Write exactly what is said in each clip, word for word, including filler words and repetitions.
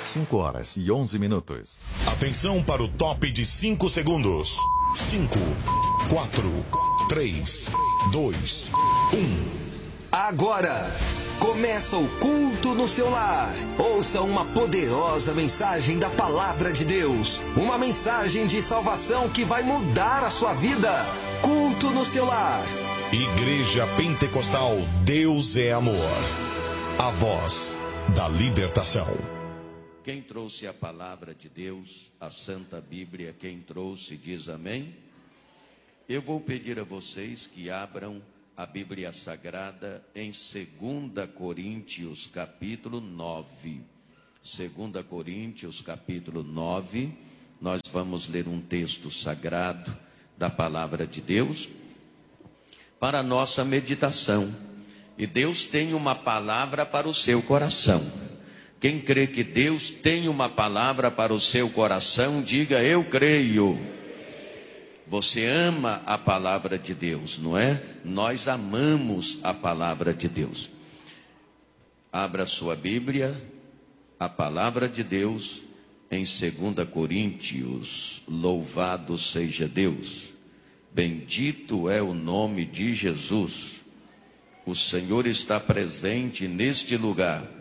cinco horas e onze minutos. Atenção para o top de cinco segundos. cinco, quatro, três, dois, um. Agora começa o culto no seu lar. Ouça uma poderosa mensagem da palavra de Deus. Uma mensagem de salvação que vai mudar a sua vida. Culto no seu lar. Igreja Pentecostal Deus é Amor. A voz da libertação. Quem trouxe a palavra de Deus, a Santa Bíblia, quem trouxe diz amém? Eu vou pedir a vocês que abram a Bíblia Sagrada em dois Coríntios capítulo nove. dois Coríntios capítulo nove, nós vamos ler um texto sagrado da palavra de Deus para a nossa meditação. E Deus tem uma palavra para o seu coração. Quem crê que Deus tem uma palavra para o seu coração, diga: eu creio. Você ama a palavra de Deus, não é? Nós amamos a palavra de Deus. Abra sua Bíblia, a palavra de Deus, em dois Coríntios. Louvado seja Deus. Bendito é o nome de Jesus. O Senhor está presente neste lugar.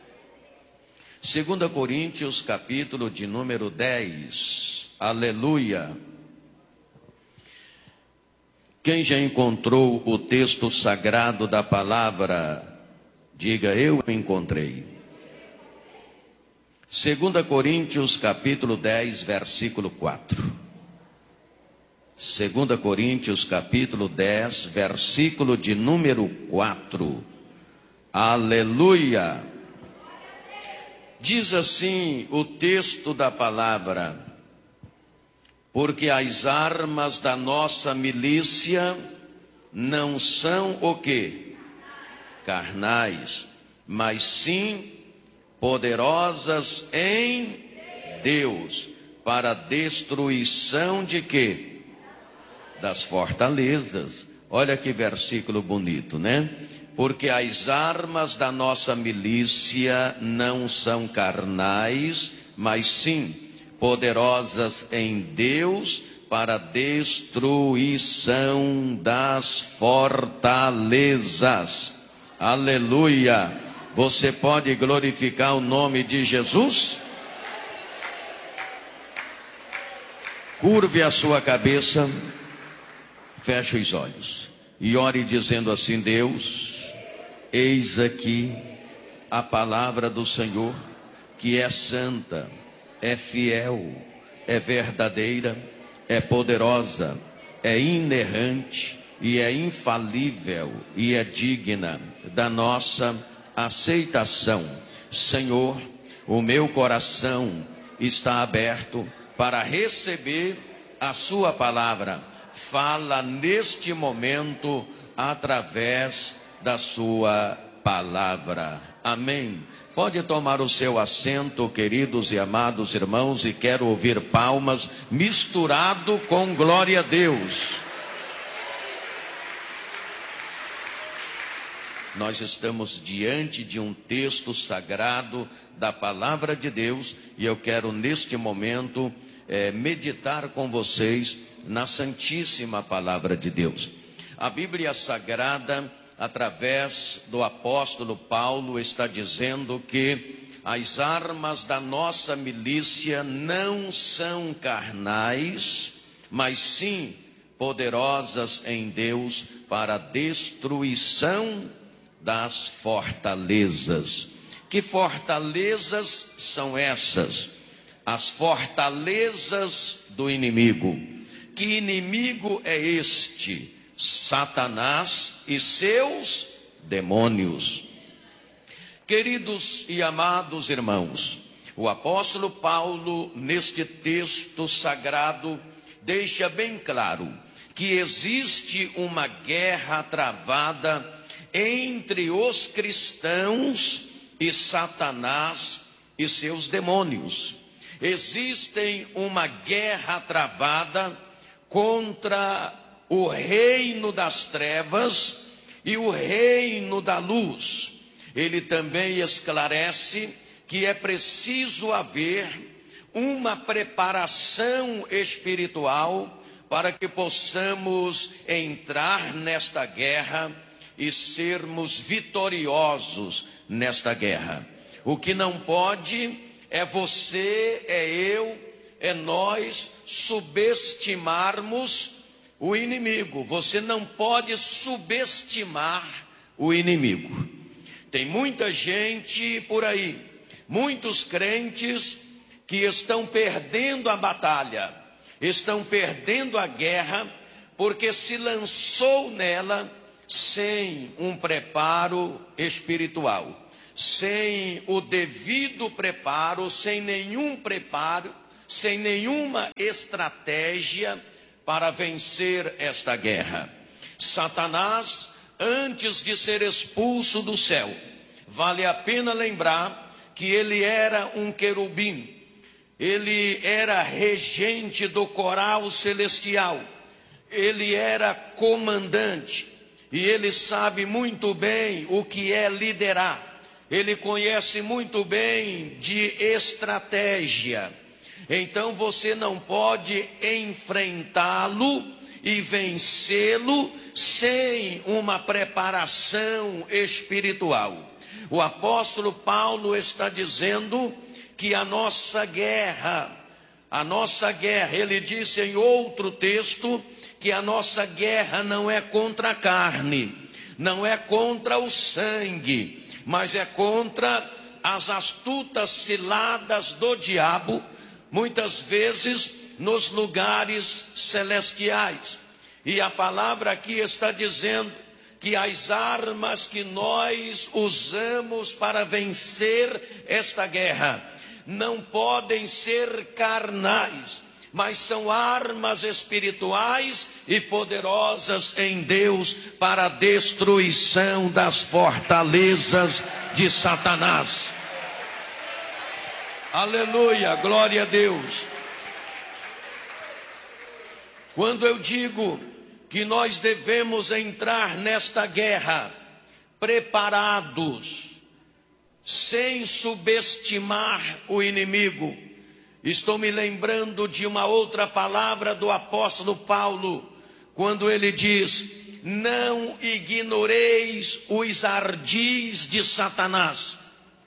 dois Coríntios, capítulo de número dez. Aleluia. Quem já encontrou o texto sagrado da palavra, diga: eu encontrei. dois Coríntios, capítulo dez, versículo quatro. dois Coríntios, capítulo dez, versículo de número quatro. Aleluia. Diz assim o texto da palavra: porque as armas da nossa milícia não são o quê? Carnais, mas sim poderosas em Deus, para a destruição de quê? Das fortalezas. Olha que versículo bonito, né? Porque as armas da nossa milícia não são carnais, mas sim poderosas em Deus para a destruição das fortalezas. Aleluia! Você pode glorificar o nome de Jesus? Curve a sua cabeça, feche os olhos e ore dizendo assim: Deus, eis aqui a palavra do Senhor, que é santa, é fiel, é verdadeira, é poderosa, é inerrante e é infalível e é digna da nossa aceitação. Senhor, o meu coração está aberto para receber a sua palavra. Fala neste momento através da sua palavra. Amém. Pode tomar o seu assento, queridos e amados irmãos, e quero ouvir palmas misturado com glória a Deus. Nós estamos diante de um texto sagrado da palavra de Deus e eu quero neste momento é, meditar com vocês na santíssima palavra de Deus. A Bíblia Sagrada, através do apóstolo Paulo, está dizendo que as armas da nossa milícia não são carnais, mas sim poderosas em Deus para a destruição das fortalezas. Que fortalezas são essas? As fortalezas do inimigo. Que inimigo é este? Satanás e seus demônios. Queridos e amados irmãos, o apóstolo Paulo, neste texto sagrado, deixa bem claro que existe uma guerra travada entre os cristãos e Satanás e seus demônios. Existem uma guerra travada contra o reino das trevas e o reino da luz. Ele também esclarece que é preciso haver uma preparação espiritual para que possamos entrar nesta guerra e sermos vitoriosos nesta guerra. O que não pode é você, é eu, é nós subestimarmos o inimigo. Você não pode subestimar o inimigo. Tem muita gente por aí, muitos crentes que estão perdendo a batalha, estão perdendo a guerra, porque se lançou nela sem um preparo espiritual, sem o devido preparo, sem nenhum preparo, sem nenhuma estratégia para vencer esta guerra. Satanás, antes de ser expulso do céu, vale a pena lembrar que ele era um querubim, ele era regente do coral celestial, ele era comandante, e ele sabe muito bem o que é liderar, ele conhece muito bem de estratégia. Então você não pode enfrentá-lo e vencê-lo sem uma preparação espiritual. O apóstolo Paulo está dizendo que a nossa guerra, a nossa guerra, ele disse em outro texto que a nossa guerra não é contra a carne, não é contra o sangue, mas é contra as astutas ciladas do diabo, muitas vezes nos lugares celestiais. E a palavra aqui está dizendo que as armas que nós usamos para vencer esta guerra não podem ser carnais, mas são armas espirituais e poderosas em Deus para a destruição das fortalezas de Satanás. Aleluia, glória a Deus. Quando eu digo que nós devemos entrar nesta guerra preparados, sem subestimar o inimigo, estou me lembrando de uma outra palavra do apóstolo Paulo, quando ele diz: não ignoreis os ardis de Satanás,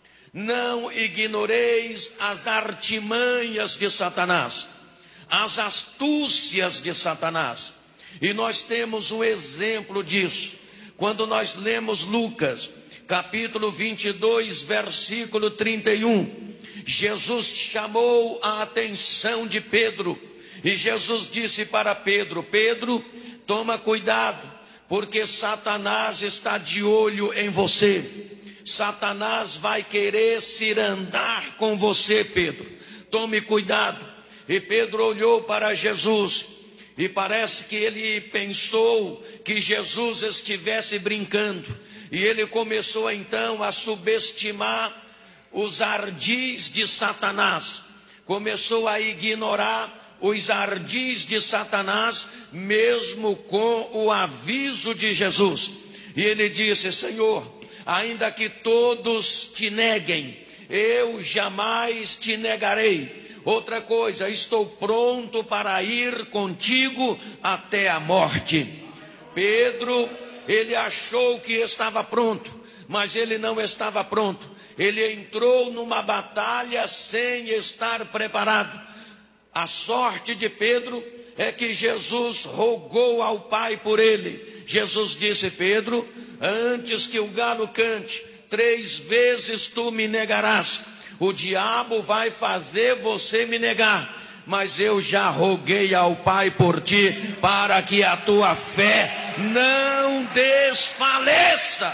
não ignoreis as artimanhas de Satanás, as astúcias de Satanás. E nós temos um exemplo disso, quando nós lemos Lucas, capítulo vinte e dois, versículo trinta e um. Jesus chamou a atenção de Pedro, e Jesus disse para Pedro: Pedro, toma cuidado, porque Satanás está de olho em você. Satanás vai querer cirandar com você, Pedro. Tome cuidado. E Pedro olhou para Jesus, e parece que ele pensou que Jesus estivesse brincando, e ele começou então a subestimar os ardis de Satanás, começou a ignorar os ardis de Satanás, mesmo com o aviso de Jesus. E ele disse: Senhor, ainda que todos te neguem, eu jamais te negarei. Outra coisa, estou pronto para ir contigo até a morte. Pedro, ele achou que estava pronto, mas ele não estava pronto. Ele entrou numa batalha sem estar preparado. A sorte de Pedro é que Jesus rogou ao Pai por ele. Jesus disse: Pedro, antes que o galo cante, três vezes tu me negarás. O diabo vai fazer você me negar, mas eu já roguei ao Pai por ti, para que a tua fé não desfaleça.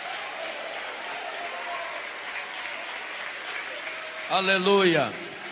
Aleluia.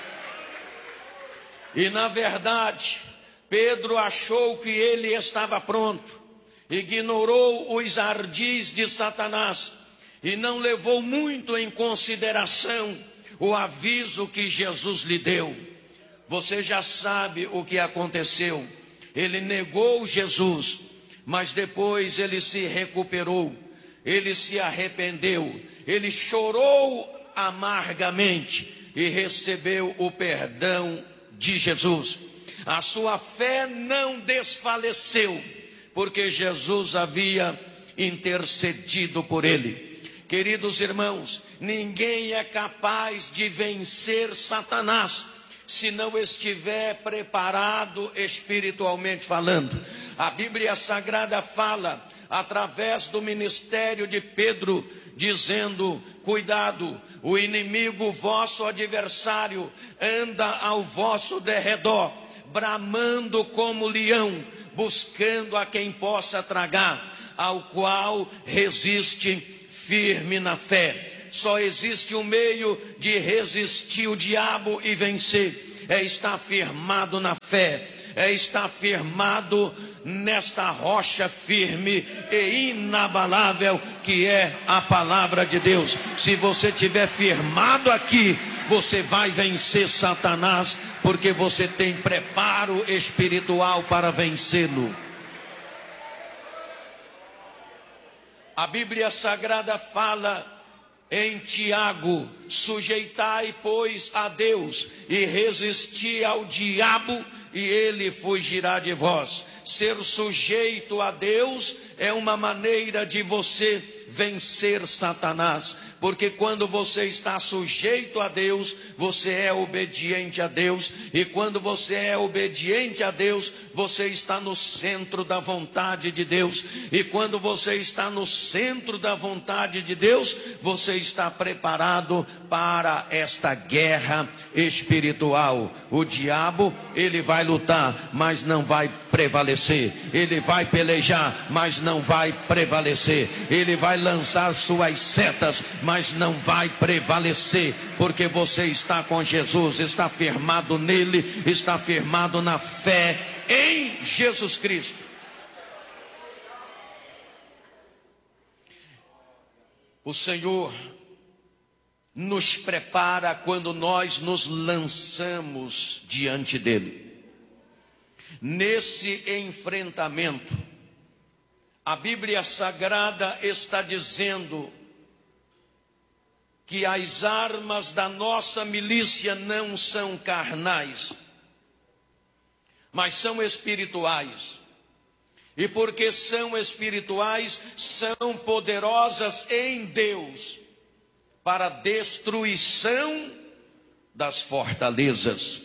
E na verdade, Pedro achou que ele estava pronto, ignorou os ardis de Satanás e não levou muito em consideração o aviso que Jesus lhe deu. Você já sabe o que aconteceu. Ele negou Jesus, mas depois ele se recuperou, ele se arrependeu, ele chorou amargamente e recebeu o perdão de Jesus. A sua fé não desfaleceu, porque Jesus havia intercedido por ele. Queridos irmãos, ninguém é capaz de vencer Satanás se não estiver preparado espiritualmente falando. A Bíblia Sagrada fala, através do ministério de Pedro, dizendo: cuidado, o inimigo, vosso adversário, anda ao vosso derredor, bramando como leão, buscando a quem possa tragar, ao qual resiste firme na fé. Só existe um meio de resistir o diabo e vencer: é estar firmado na fé, é estar firmado nesta rocha firme e inabalável que é a palavra de Deus. Se você estiver firmado aqui, você vai vencer Satanás, porque você tem preparo espiritual para vencê-lo. A Bíblia Sagrada fala em Tiago: sujeitai, pois, a Deus e resisti ao diabo, e ele fugirá de vós. Ser sujeito a Deus é uma maneira de você vencer Satanás, porque quando você está sujeito a Deus, você é obediente a Deus, e quando você é obediente a Deus, você está no centro da vontade de Deus, e quando você está no centro da vontade de Deus, você está preparado para esta guerra espiritual. O diabo, ele vai lutar, mas não vai prevalecer. Ele vai pelejar, mas não vai prevalecer. Ele vai lançar suas setas, mas não vai prevalecer, porque você está com Jesus, está firmado nele, está firmado na fé em Jesus Cristo. O Senhor nos prepara quando nós nos lançamos diante dele. Nesse enfrentamento, a Bíblia Sagrada está dizendo que as armas da nossa milícia não são carnais, mas são espirituais. E porque são espirituais, são poderosas em Deus para a destruição das fortalezas.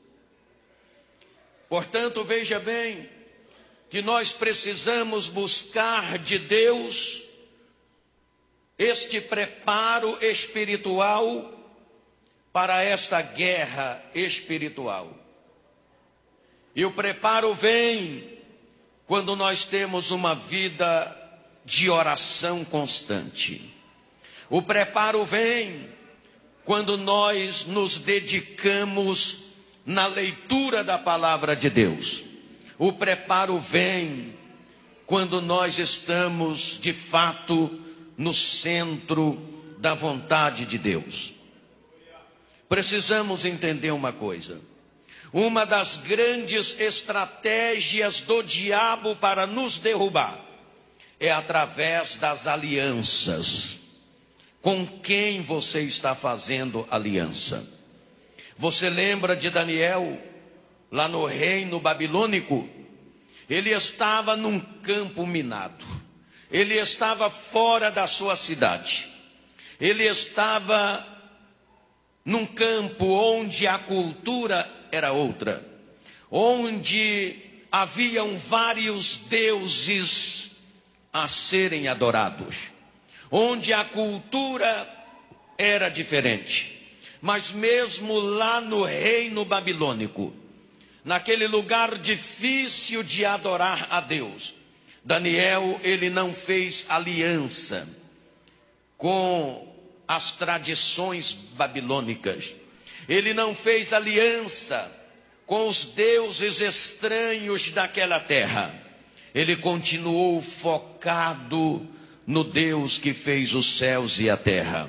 Portanto, veja bem que nós precisamos buscar de Deus este preparo espiritual para esta guerra espiritual. E o preparo vem quando nós temos uma vida de oração constante. O preparo vem quando nós nos dedicamos na leitura da palavra de Deus. O preparo vem quando nós estamos de fato no centro da vontade de Deus. Precisamos entender uma coisa: uma das grandes estratégias do diabo para nos derrubar é através das alianças. Com quem você está fazendo aliança? Você lembra de Daniel, lá no reino babilônico? Ele estava num campo minado. Ele estava fora da sua cidade. Ele estava num campo onde a cultura era outra, onde haviam vários deuses a serem adorados, onde a cultura era diferente. Mas mesmo lá no reino babilônico, naquele lugar difícil de adorar a Deus, Daniel, ele não fez aliança com as tradições babilônicas. Ele não fez aliança com os deuses estranhos daquela terra. Ele continuou focado no Deus que fez os céus e a terra.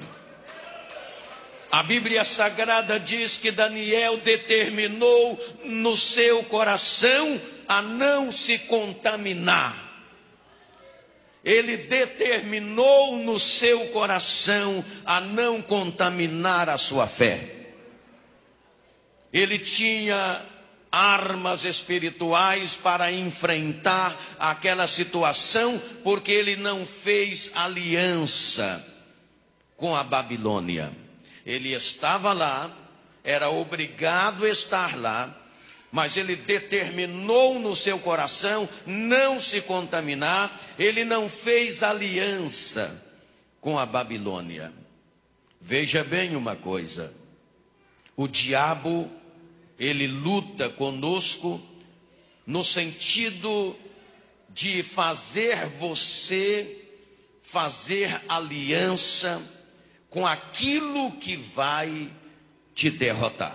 A Bíblia Sagrada diz que Daniel determinou no seu coração a não se contaminar. ele determinou no seu coração a não contaminar a sua fé. Ele tinha armas espirituais para enfrentar aquela situação, porque ele não fez aliança com a Babilônia. Ele estava lá, era obrigado a estar lá, mas ele determinou no seu coração não se contaminar. Ele não fez aliança com a Babilônia. Veja bem uma coisa: o diabo, ele luta conosco no sentido de fazer você fazer aliança com aquilo que vai te derrotar.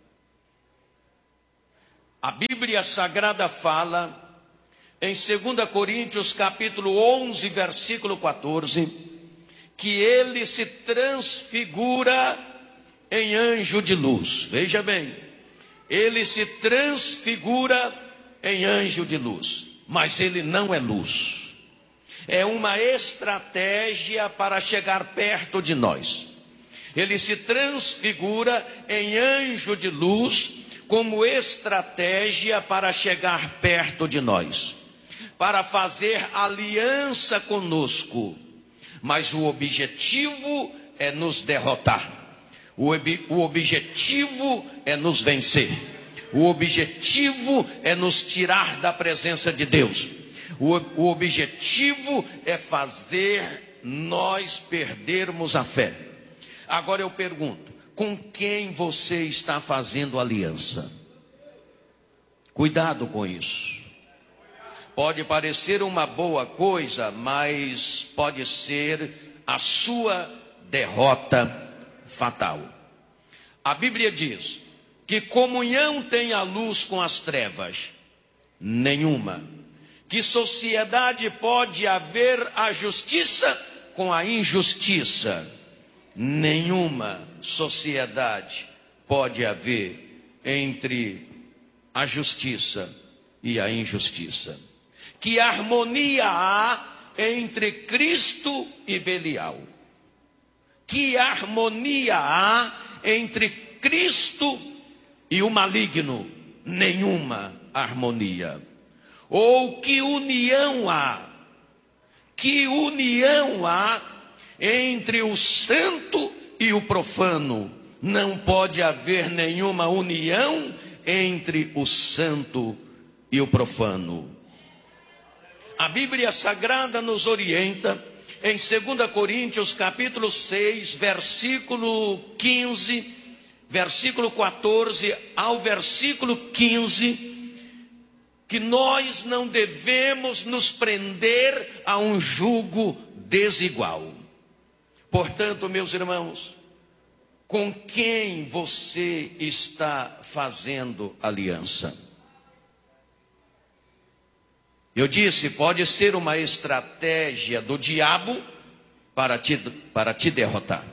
A Bíblia Sagrada fala em dois Coríntios capítulo onze, versículo quatorze, que ele se transfigura em anjo de luz. Veja bem, ele se transfigura em anjo de luz, mas ele não é luz. É uma estratégia para chegar perto de nós. Ele se transfigura em anjo de luz como estratégia para chegar perto de nós, para fazer aliança conosco. Mas o objetivo é nos derrotar. O, ob- o objetivo é nos vencer. O objetivo é nos tirar da presença de Deus. O, o objetivo é fazer nós perdermos a fé. Agora eu pergunto: com quem você está fazendo aliança? Cuidado com isso. Pode parecer uma boa coisa, mas pode ser a sua derrota fatal. A Bíblia diz: que comunhão tem a luz com as trevas? Nenhuma. Que sociedade pode haver a justiça com a injustiça? Nenhuma sociedade pode haver entre a justiça e a injustiça. Que harmonia há entre Cristo e Belial? Que harmonia há entre Cristo e o maligno? Nenhuma harmonia. Ou que união há? Que união há entre o santo e o profano? Não pode haver nenhuma união entre o santo e o profano. A Bíblia Sagrada nos orienta em dois Coríntios capítulo seis, versículo quinze, versículo quatorze ao versículo quinze, que nós não devemos nos prender a um jugo desigual. Portanto, meus irmãos, com quem você está fazendo aliança? Eu disse, pode ser uma estratégia do diabo para te, para te derrotar.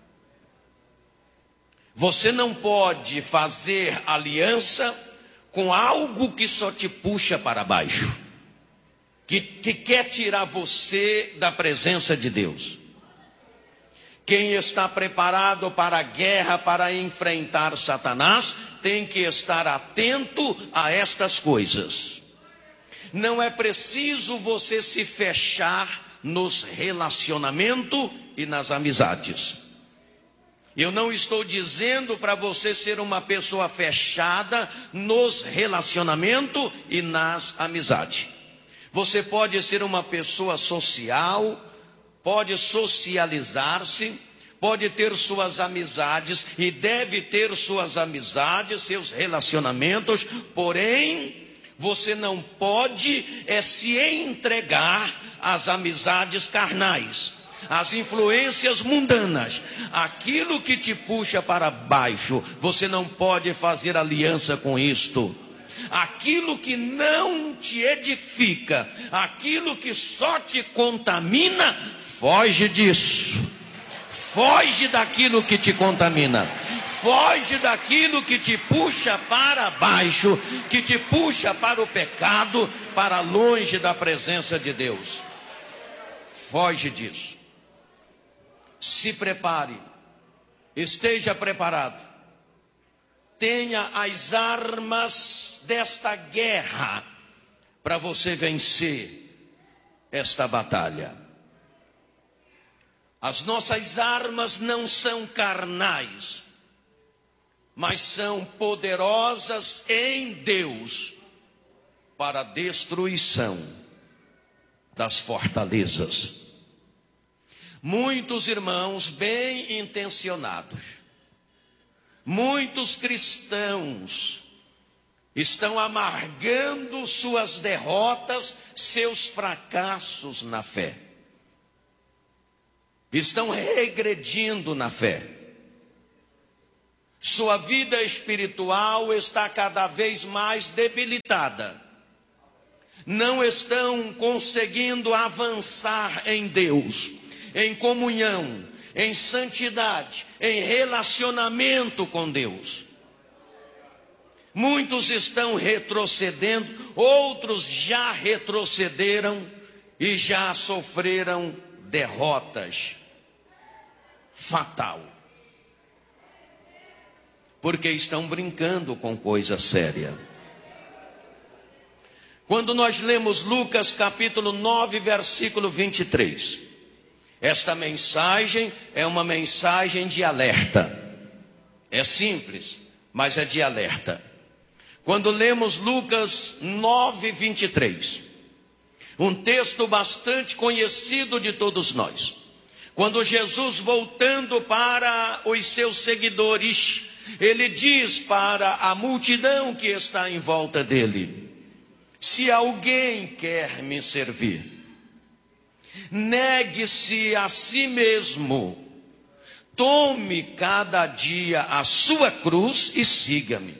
Você não pode fazer aliança com algo que só te puxa para baixo, que, que quer tirar você da presença de Deus. Quem está preparado para a guerra, para enfrentar Satanás, tem que estar atento a estas coisas. Não é preciso você se fechar nos relacionamentos e nas amizades. Eu não estou dizendo para você ser uma pessoa fechada nos relacionamentos e nas amizades. Você pode ser uma pessoa social, pode socializar-se, pode ter suas amizades e deve ter suas amizades, seus relacionamentos, porém, você não pode é se entregar às amizades carnais, às influências mundanas, aquilo que te puxa para baixo. Você não pode fazer aliança com isto. Aquilo que não te edifica, aquilo que só te contamina, foge disso. Foge daquilo que te contamina. Foge daquilo que te puxa para baixo, que te puxa para o pecado, para longe da presença de Deus. Foge disso. Se prepare. Esteja preparado. Tenha as armas desta guerra para você vencer esta batalha. As nossas armas não são carnais, mas são poderosas em Deus para a destruição das fortalezas. Muitos irmãos bem intencionados, muitos cristãos estão amargando suas derrotas, seus fracassos na fé. Estão regredindo na fé. Sua vida espiritual está cada vez mais debilitada. Não estão conseguindo avançar em Deus, em comunhão, em santidade, em relacionamento com Deus. Muitos estão retrocedendo, outros já retrocederam e já sofreram derrotas fatal. Porque estão brincando com coisa séria. Quando nós lemos Lucas capítulo nove, versículo vinte e três, esta mensagem é uma mensagem de alerta. É simples, mas é de alerta. Quando lemos Lucas nove, vinte e três, um texto bastante conhecido de todos nós. Quando Jesus, voltando para os seus seguidores, ele diz para a multidão que está em volta dele: se alguém quer me servir, negue-se a si mesmo, tome cada dia a sua cruz e siga-me.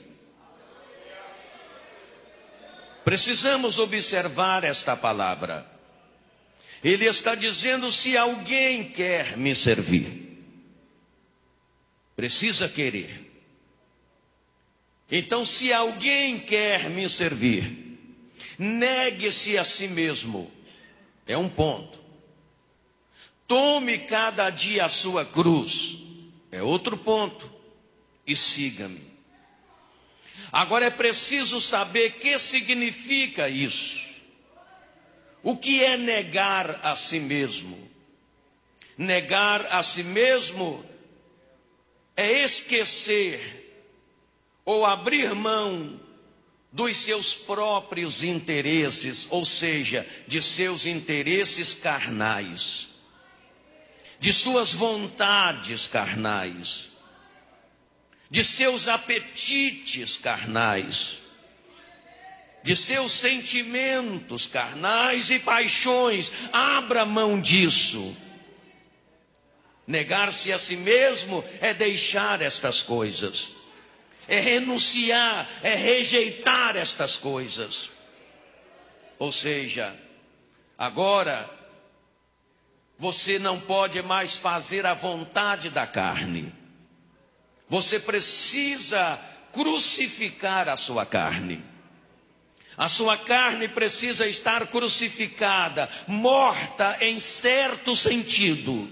Precisamos observar esta palavra. Ele está dizendo: se alguém quer me servir, precisa querer. Então, se alguém quer me servir, negue-se a si mesmo. É um ponto. Tome cada dia a sua cruz. É outro ponto. E siga-me. Agora é preciso saber o que significa isso. O que é negar a si mesmo? Negar a si mesmo é esquecer ou abrir mão dos seus próprios interesses, ou seja, de seus interesses carnais, de suas vontades carnais, de seus apetites carnais, de seus sentimentos carnais e paixões. Abra mão disso. Negar-se a si mesmo é deixar estas coisas, é renunciar, é rejeitar estas coisas. Ou seja, agora você não pode mais fazer a vontade da carne. Você precisa crucificar a sua carne. A sua carne precisa estar crucificada, morta em certo sentido.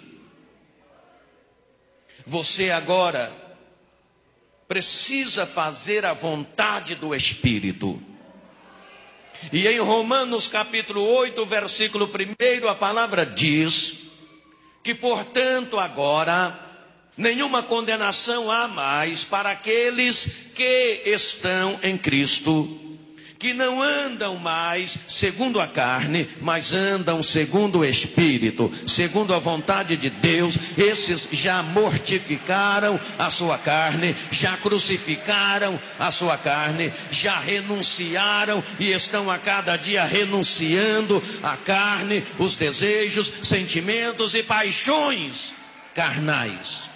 Você agora precisa fazer a vontade do Espírito. E em Romanos capítulo oito, versículo primeiro, a palavra diz que, portanto, agora nenhuma condenação há mais para aqueles que estão em Cristo, que não andam mais segundo a carne, mas andam segundo o Espírito, segundo a vontade de Deus. Esses já mortificaram a sua carne, já crucificaram a sua carne, já renunciaram e estão a cada dia renunciando a carne, os desejos, sentimentos e paixões carnais.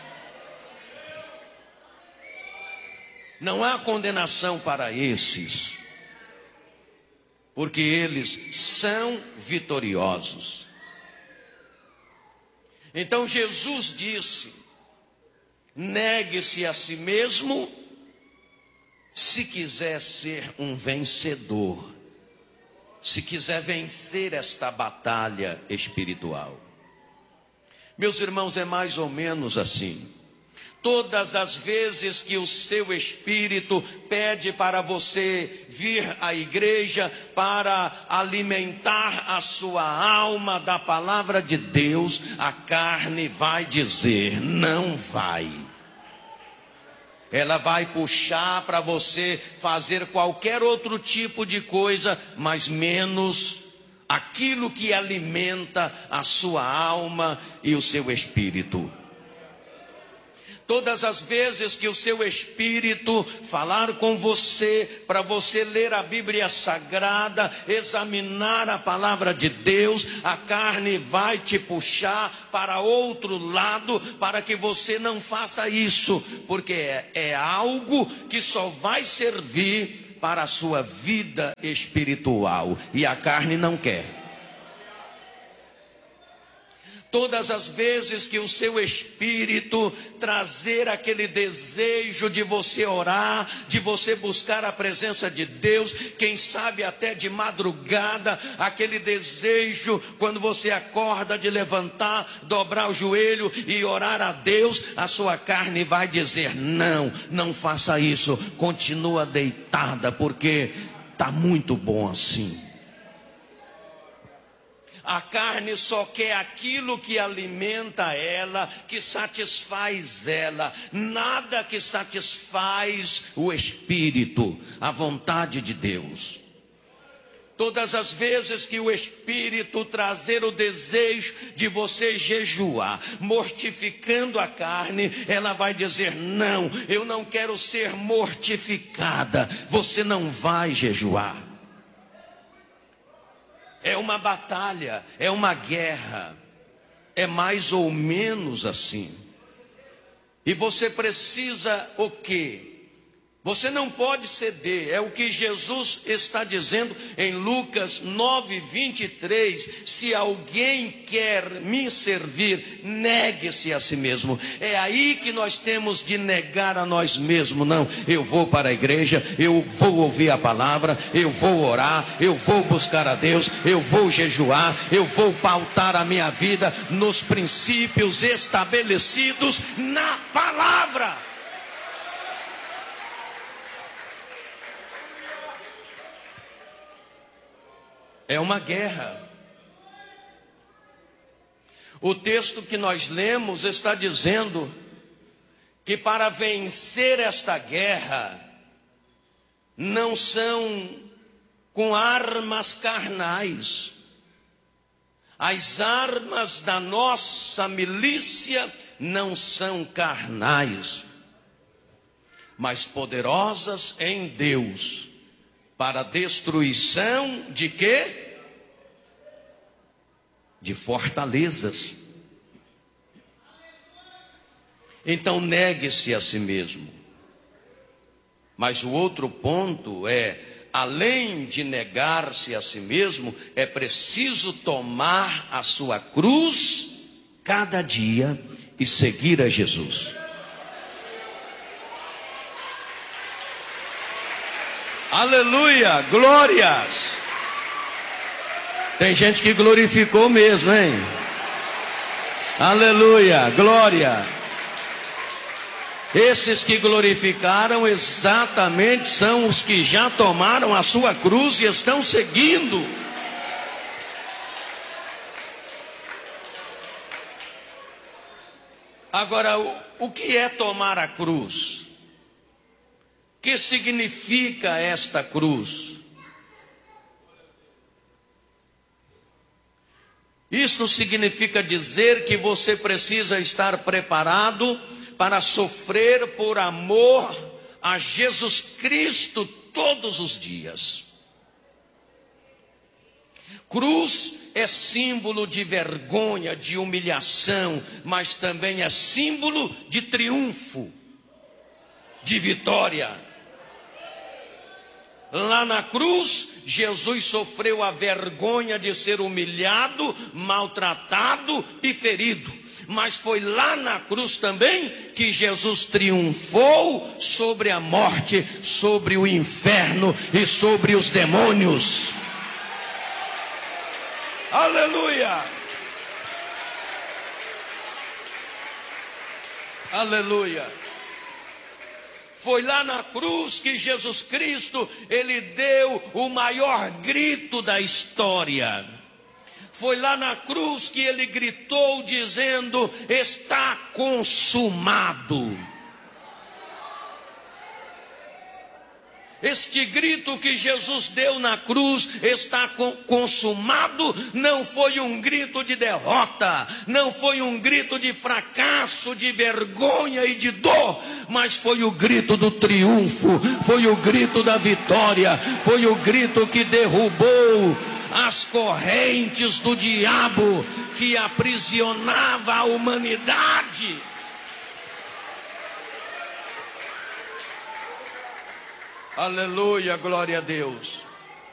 Não há condenação para esses, porque eles são vitoriosos. Então Jesus disse: negue-se a si mesmo, se quiser ser um vencedor, se quiser vencer esta batalha espiritual. Meus irmãos, é mais ou menos assim. Todas as vezes que o seu espírito pede para você vir à igreja para alimentar a sua alma da palavra de Deus, a carne vai dizer: não vai. Ela vai puxar para você fazer qualquer outro tipo de coisa, mas menos aquilo que alimenta a sua alma e o seu espírito. Todas as vezes que o seu espírito falar com você, para você ler a Bíblia Sagrada, examinar a palavra de Deus, a carne vai te puxar para outro lado, para que você não faça isso, porque é, é algo que só vai servir para a sua vida espiritual, e a carne não quer. Todas as vezes que o seu espírito trazer aquele desejo de você orar, de você buscar a presença de Deus, quem sabe até de madrugada, aquele desejo quando você acorda de levantar, dobrar o joelho e orar a Deus, a sua carne vai dizer: não, não faça isso, continua deitada, porque está muito bom assim. A carne só quer aquilo que alimenta ela, que satisfaz ela. Nada que satisfaz o espírito, a vontade de Deus. Todas as vezes que o espírito trazer o desejo de você jejuar, mortificando a carne, ela vai dizer: não, eu não quero ser mortificada. Você não vai jejuar. É uma batalha, é uma guerra, é mais ou menos assim. E você precisa o quê? Você não pode ceder, é o que Jesus está dizendo em Lucas nove, vinte e três. Se alguém quer me servir, negue-se a si mesmo. É aí que nós temos de negar a nós mesmos. Não, eu vou para a igreja, eu vou ouvir a palavra, eu vou orar, eu vou buscar a Deus, eu vou jejuar, eu vou pautar a minha vida nos princípios estabelecidos na palavra. É uma guerra. O texto que nós lemos está dizendo que para vencer esta guerra não são com armas carnais. As armas da nossa milícia não são carnais, mas poderosas em Deus, para destruição de quê? De fortalezas. Então negue-se a si mesmo. Mas o outro ponto é, além de negar-se a si mesmo, é preciso tomar a sua cruz cada dia e seguir a Jesus. Aleluia, glórias. Tem gente que glorificou mesmo, hein? Aleluia, glória. Esses que glorificaram exatamente são os que já tomaram a sua cruz e estão seguindo. Agora, o, o que é tomar a cruz? O que significa esta cruz? Isso significa dizer que você precisa estar preparado para sofrer por amor a Jesus Cristo todos os dias. Cruz é símbolo de vergonha, de humilhação, mas também é símbolo de triunfo, de vitória. Lá na cruz, Jesus sofreu a vergonha de ser humilhado, maltratado e ferido. Mas foi lá na cruz também que Jesus triunfou sobre a morte, sobre o inferno e sobre os demônios. Aleluia! Aleluia. Foi lá na cruz que Jesus Cristo, ele deu o maior grito da história. Foi lá na cruz que ele gritou dizendo: está consumado. Este grito que Jesus deu na cruz, está consumado, não foi um grito de derrota, não foi um grito de fracasso, de vergonha e de dor, mas foi o grito do triunfo, foi o grito da vitória, foi o grito que derrubou as correntes do diabo que aprisionava a humanidade. Aleluia, glória a Deus.